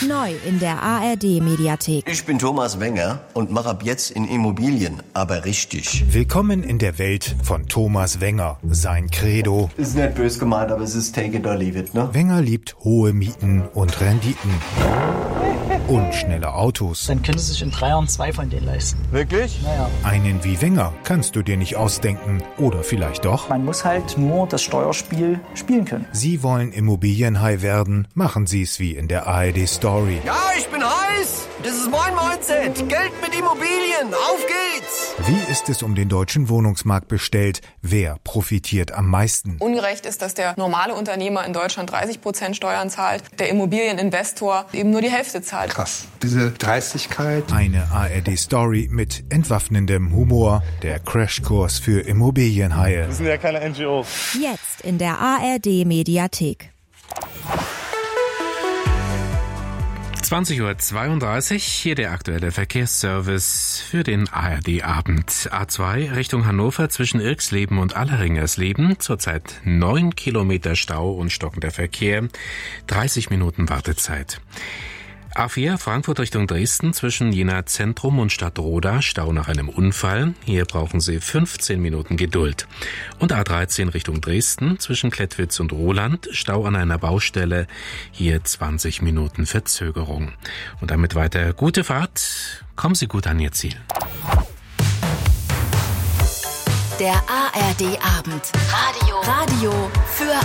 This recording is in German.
Neu in der ARD-Mediathek. Ich bin Thomas Wenger und mache ab jetzt in Immobilien, aber richtig. Willkommen in der Welt von Thomas Wenger. Sein Credo: Ist nicht böse gemeint, aber es ist take it or leave it, ne? Wenger liebt hohe Mieten und Renditen. Und schnelle Autos. Dann können Sie sich in 3 Jahren 2 von denen leisten. Wirklich? Naja. Einen wie Wenger kannst du dir nicht ausdenken. Oder vielleicht doch? Man muss halt nur das Steuerspiel spielen können. Sie wollen Immobilienhai werden? Machen Sie es wie in der ARD-Story. Ja, ich bin heiß! Das ist mein Mindset! Geld mit Immobilien! Auf geht's! Wie ist es um den deutschen Wohnungsmarkt bestellt? Wer profitiert am meisten? Ungerecht ist, dass der normale Unternehmer in Deutschland 30% Steuern zahlt, der Immobilieninvestor eben nur die Hälfte zahlt. Krass. Diese Dreistigkeit. Eine ARD-Story mit entwaffnendem Humor. Der Crashkurs für Immobilienhaie. Wir sind ja keine NGO. Jetzt in der ARD-Mediathek. 20:32 Uhr, hier der aktuelle Verkehrsservice für den ARD-Abend. A2 Richtung Hannover zwischen Irxleben und Alleringersleben. Zurzeit 9 Kilometer Stau und stockender Verkehr, 30 Minuten Wartezeit. A4 Frankfurt Richtung Dresden zwischen Jena Zentrum und Stadtroda, Stau nach einem Unfall. Hier brauchen Sie 15 Minuten Geduld. Und A13 Richtung Dresden zwischen Klettwitz und Roland, Stau an einer Baustelle. Hier 20 Minuten Verzögerung. Und damit weiter gute Fahrt. Kommen Sie gut an Ihr Ziel. Der ARD-Abend. Radio für